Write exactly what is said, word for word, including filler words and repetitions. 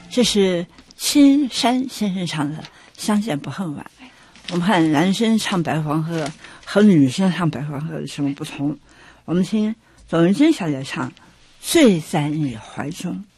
这是青山先生唱的《相见不恨晚》。我们看男生唱白黄河和女生唱白黄河有什么不同？我们听董文珍小姐唱《醉在你怀中》。